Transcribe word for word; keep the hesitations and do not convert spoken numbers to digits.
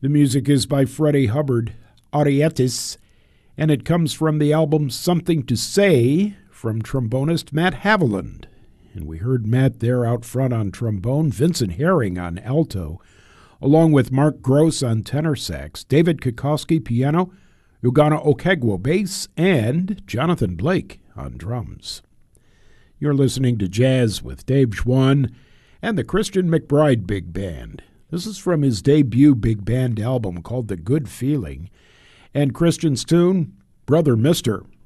The music is by Freddie Hubbard, Arietis, and it comes from the album Something to Say from trombonist Matt Haviland. And we heard Matt there out front on trombone, Vincent Herring on alto, along with Mark Gross on tenor sax, David Kikoski piano, Ugana Okegwo bass, and Jonathan Blake on drums. You're listening to Jazz with Dave Schwann and the Christian McBride Big Band. This is from his debut big band album called The Good Feeling, and Christian's tune, Brother Mister.